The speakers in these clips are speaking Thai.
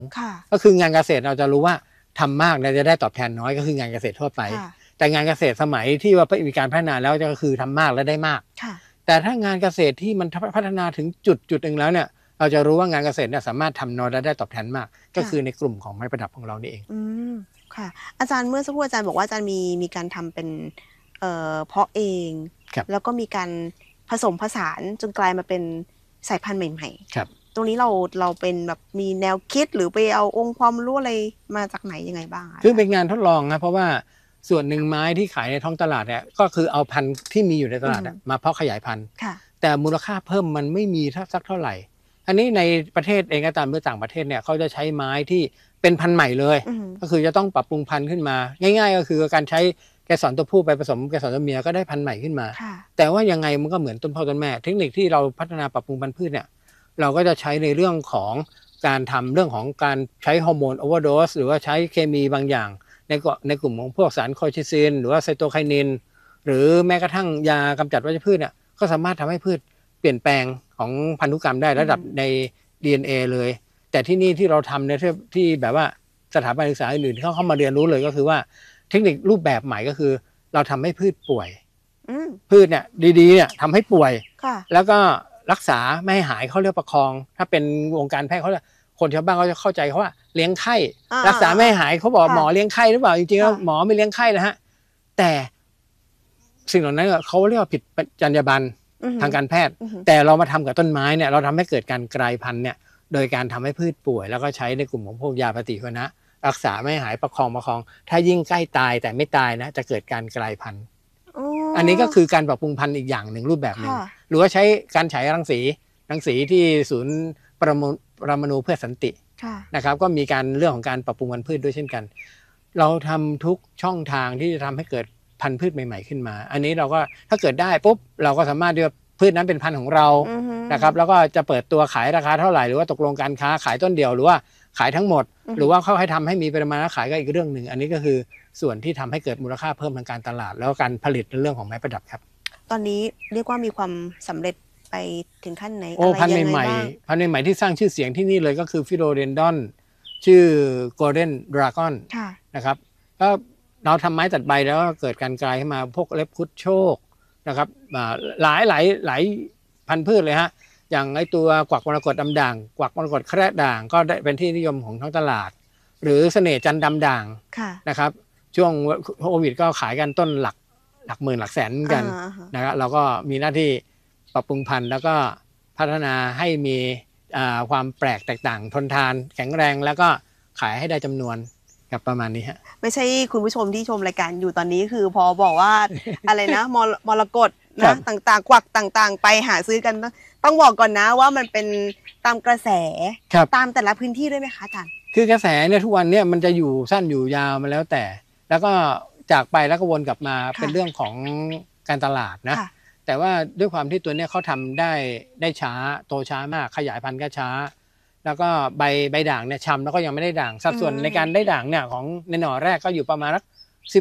ก็คืองานเกษตรเราจะรู้ว่าทำมากจะได้ตอบแทนน้อยก็คืองานเกษตรทั่วไปแต่งานเกษตรสมัยที่ว่ามีการพัฒนาแล้วก็คือทำมากและได้มากแต่ถ้างานเกษตรที่มันพัฒนาถึงจุดหนึ่งแล้วเนี่ยเราจะรู้ว่างานเกษตรเนี่ยสามารถทำน้อยและได้ตอบแทนมากก็คือในกลุ่มของไม้ประดับของเรานี่เองค่ะอาจารย์เมื่อสักครู่อาจารย์บอกว่าอาจารย์มีการทำเป็นเพาะเองแล้วก็มีการผสมผสานจนกลายมาเป็นสายพันธุ์ใหม่ๆตรงนี้เราเป็นแบบมีแนวคิดหรือไปเอาองค์ความรู้อะไรมาจากไหนยังไงบ้างคือเป็นงานทดลองนะเพราะว่าส่วนหนึ่งไม้ที่ขายในท้องตลาดเนี่ยก็คือเอาพันธุ์ที่มีอยู่ในตลาดมาเพาะขยายพันธุ์แต่มูลค่าเพิ่มมันไม่มีสักเท่าไหร่อันนี้ในประเทศเองก็ตามเมื่อต่างประเทศเนี่ยเขาจะใช้ไม้ที่เป็นพันธุ์ใหม่เลยก็คือจะต้องปรับปรุงพันธุ์ขึ้นมาง่ายๆก็คือการใช้เกสรตัวผู้ไปผสมเกสรตัวเมียก็ได้พันธุ์ใหม่ขึ้นมาแต่ว่ายังไงมันก็เหมือนต้นพ่อต้นแม่เทคนิคที่เราพัฒนาปรับปรุงพันธุ์พืชเนี่ยเราก็จะใช้ในเรื่องของการทำเรื่องของการใช้ฮอร์โมนโอเวอร์โดสหรือว่าใช้เคมีบางอย่างในกลุ่มของพวกสารโคชิซินหรือว่าไซโตไคนินหรือแม้กระทั่งยากำจัดวัชพืชเนี่ยก็สามารถทำให้พืชเปลี่ยนแปลงของพันธุกรรมได้ระดับใน DNA เลยแต่ที่นี่ที่เราทำในที่แบบว่าสถาบันศึกษาอื่นๆเข้ามาเรียนรู้เลยก็คือว่าเทคนิครูปแบบใหม่ก็คือเราทำให้พืชป่วยพืชเนี่ยดีๆเนี่ยทำให้ป่วยแล้วก็รักษาไม่ให้หายเขาเรียกประคองถ้าเป็นวงการแพทย์เขาคนชาวบ้านเขาจะเข้าใจเขาว่าเลี้ยงไข้รักษาไม่ให้หายเขาบอกหมอเลี้ยงไข้หรือเปล่าจริงๆแล้วหมอไม่เลี้ยงไข้นะฮะแต่สิ่งเหล่านั้นเขาเรียกว่าผิดจรรยาบรรณทางการแพทย์แต่เรามาทำกับต้นไม้เนี่ยเราทำให้เกิดการกลายพันธุ์เนี่ยโดยการทำให้พืชป่วยแล้วก็ใช้ในกลุ่มของพวกยาปฏิชีวนะรักษาไม่หายประคองถ้ายิ่งใกล้ตายแต่ไม่ตายนะจะเกิดการกลายพันธุ์อันนี้ก็คือการปรับปรุงพันธุ์อีกอย่างหนึ่งรูปแบบหนึ่งหรือว่าใช้การฉายรังสีที่ศูนย์ปรมาณูเพื่อสันตินะครับก็มีการเรื่องของการปรับปรุงพันธุ์พืชด้วยเช่นกันเราทำทุกช่องทางที่จะทำให้เกิดพันธุ์พืชใหม่ๆขึ้นมาอันนี้เราก็ถ้าเกิดได้ปุ๊บเราก็สามารถที่จะพืชนั้นเป็นพันธุ์ของเรานะครับแล้วก็จะเปิดตัวขายราคาเท่าไหร่หรือว่าตกลงการค้าขายต้นเดียวหรือว่าขายทั้งหมดหรือว่าเขาให้ทำให้มีปริมาณขายก็อีกเรื่องหนึ่งอันนี้ก็คือส่วนที่ทำให้เกิดมูลค่าเพิ่มทางการตลาดแล้วการผลิตในเรื่องของไม้ประดับครับตอนนี้เรียกว่ามีความสำเร็จไปถึงขั้นไหนพันธุ์ใหม่พันธุ์ใหม่ที่สร้างชื่อเสียงที่นี่เลยก็คือฟิโลเดนดอนชื่อ Golden Dragon นะครับก็เราทำไม้ตัดใบแล้วก็เกิดการกลายขึ้นมาพวกเล็บคุดโชคนะครับหลายพันธุ์พืชเลยฮะอย่างไอตัวกวักมรกตดำด่างกวักมรกตแคระด่างก็ได้เป็นที่นิยมของท้องตลาดหรือเสน่ห์จันทร์ดำด่างนะครับช่วงโควิดก็ขายกันต้นหลักหมื่นหลักแสนกันนะครับเราก็มีหน้าที่ปรับปรุงพันธุ์แล้วก็พัฒนาให้มีความแปลกแตกต่างทนทานแข็งแรงแล้วก็ขายให้ได้จำนวนกับประมาณนี้ฮะไม่ใช่คุณผู้ชมที่ชมรายการอยู่ตอนนี้คือพอบอกว่า อะไรนะมรกตนะต่างๆกวักต่างๆไปหาซื้อกันต้องบอกก่อนนะว่ามันเป็นตามกระแสตามแต่ละพื้นที่ด้วยไหมคะอาจารย์คือกระแสเนี่ยทุกวันเนี่ยมันจะอยู่สั้นอยู่ยาวมาแล้วแต่แล้วก็จากไปแล้วก็วนกลับมาเป็นเรื่องของการตลาดนะแต่ว่าด้วยความที่ตัวเนี้ยเขาทำได้ช้าโตช้ามากขยายพันธุ์ก็ช้าแล้วก็ใบด่างเนี่ยชำแล้วก็ยังไม่ได้ด่างสัดส่วนในการได้ด่างเนี่ยของในหน่อแรกก็อยู่ประมาณสัก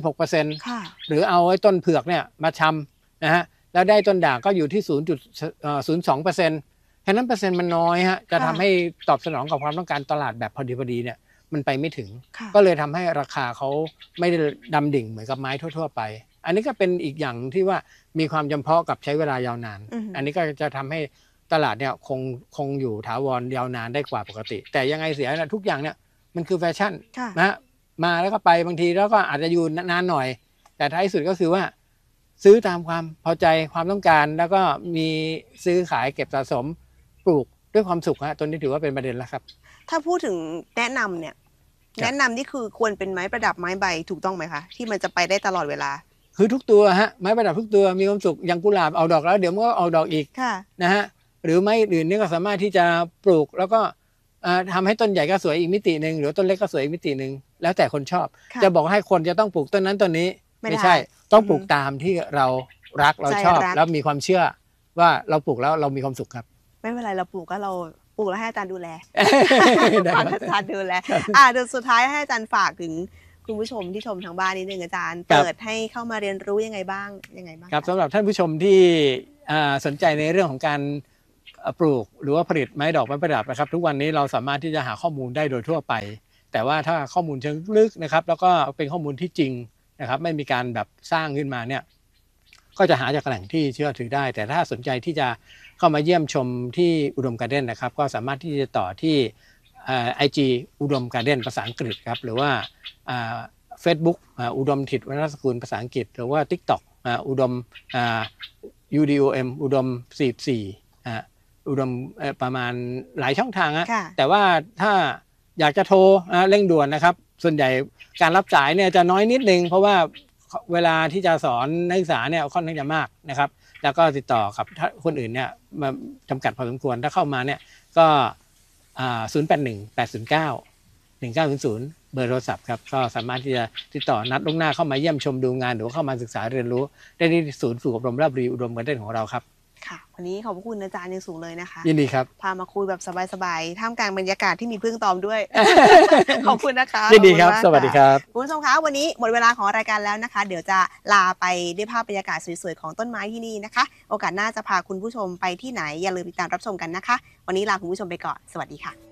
16%หรือเอาไอ้ต้นเผือกเนี่ยมาชำนะฮะแล้วได้ต้นด่างก็อยู่ที่ 0.02%แค่นั้นเปอร์เซ็นต์มันน้อยฮะจะทำให้ตอบสนองกับความต้องการตลาดแบบพอดีเนี่ยมันไปไม่ถึงก็เลยทำให้ราคาเขาไม่ได้ดำดิ่งเหมือนกับไม้ทั่วๆไปอันนี้ก็เป็นอีกอย่างที่ว่ามีความจำเพาะกับใช้เวลายาวนานอันนี้ก็จะทำให้ตลาดเนี่ยคงอยู่ถาวรยาวนานได้กว่าปกติแต่ยังไงเสียนะทุกอย่างเนี่ยมันคือแฟชั่นนะมาแล้วก็ไปบางทีแล้วก็อาจจะอยู่นานหน่อยแต่ท้ายสุดก็คือว่าซื้อตามความพอใจความต้องการแล้วก็มีซื้อขายเก็บสะสมปลูกด้วยความสุขฮะตัวนี้ถือว่าเป็นประเด็นแล้วครับถ้าพูดถึงแนะนำเนี่ยแนะนำนี่คือควรเป็นไม้ประดับไม้ใบถูกต้องไหมคะที่มันจะไปได้ตลอดเวลาคือทุกตัวฮะไม้ประดับทุกตัวมีความสุขอย่างกุหลาบเอาดอกแล้วเดี๋ยวมันก็ออกดอกอีกนะฮะหรือไม้อื่นนี่ก็สามารถที่จะปลูกแล้วก็ทำให้ต้นใหญ่ก็สวยอีกมิติหนึ่งหรือต้นเล็กก็สวยอีกมิติหนึ่งแล้วแต่คนชอบจะบอกให้คนจะต้องปลูกต้นนั้นต้นนี้ไม่ใช่ต้องปลูกตามที่เรารักเราชอบแล้วมีความเชื่อว่าเราปลูกแล้วเรามีความสุขครับไม่เป็นไรเราปลูกก็เราปลูกแล้วให้อาจารย์ดูแลอาจารย์ดูแลเดี๋ยวสุดท้ายให้อาจารย์ฝากถึงคุณผู้ชมที่ชมทางบ้านนิดนึงอาจารย์เปิดให้เข้ามาเรียนรู้ยังไงบ้างครับสำหรับท่านผู้ชมที่สนใจในเรื่องของการปลูกหรือว่าผลิตไม้ดอกไม้ประดับนะครับทุกวันนี้เราสามารถที่จะหาข้อมูลได้โดยทั่วไปแต่ว่าถ้าข้อมูลเชิงลึกนะครับแล้วก็เป็นข้อมูลที่จริงนะครับไม่มีการแบบสร้างขึ้นมาเนี่ยก็จะหาจากแหล่งที่เชื่อถือได้แต่ถ้าสนใจที่จะเข้ามาเยี่ยมชมที่อุดมการ์เด้นนะครับก็สามารถที่จะต่อที่IG อุดมการ์เด้นภาษาอังกฤษครับหรือว่าFacebook อุดมถิตวรรณสกุลภาษาอังกฤษหรือว่า TikTok อุดมUDOM อุดม44อุดมประมาณหลายช่องทางแต่ว่าถ้าอยากจะโทรเร่งด่วนนะครับส่วนใหญ่การรับสายเนี่ยจะน้อยนิดนึงเพราะว่าเวลาที่จะสอนนักศึกษาเนี่ยค่อนข้างจะมากนะครับแล้วก็ติดต่อกับคนอื่นเนี่ยมาจำกัดพอสมควรถ้าเข้ามาเนี่ยก็0818091900เบอร์โทรศัพท์ครับก็สามารถที่จะติดต่อนัดล่วงหน้าเข้ามาเยี่ยมชมดูงานหรือว่าเข้ามาศึกษาเรียนรู้ได้ที่ศูนย์ฝึกอบรมราชบุรีอุดมการ์เด้นของเราครับค่ะวันนี้ขอบคุณอาจารย์อย่างสูงเลยนะคะยินดีครับพามาคุยแบบสบายๆท่ามกลางบรรยากาศที่มีพึ่งตอมด้วย ขอบคุณนะคะยินดีครับสวัสดีครับคุณผู้ชมคะวันนี้หมดเวลาของรายการแล้วนะคะเดี๋ยวจะลาไปด้วยภาพบรรยากาศสวยๆของต้นไม้ที่นี่นะคะโอกาสหน้าจะพาคุณผู้ชมไปที่ไหนอย่าลืมติดตามรับชมกันนะคะวันนี้ลาคุณผู้ชมไปก่อนสวัสดีค่ะ